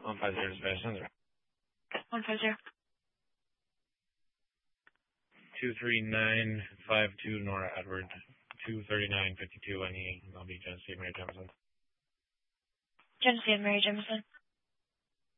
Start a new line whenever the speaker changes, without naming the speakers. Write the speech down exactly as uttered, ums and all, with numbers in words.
one five zero to Spanish Thunder.
one five zero.
two three nine five two Nora Edward. two thirty-nine fifty-two N E. I'll be Genesee Mary Jemison.
Genesee and Mary Jemison.